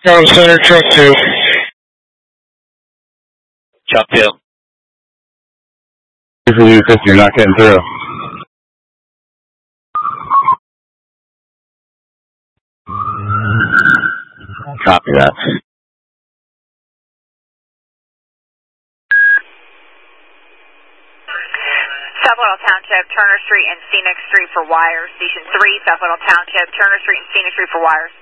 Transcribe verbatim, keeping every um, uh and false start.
Go center, truck two. Truck two. For you, Chris, you're not getting through. Copy that. South Little Township, Turner Street and Scenic Street for wires. Station three, South Little Township, Turner Street and Scenic Street for wires.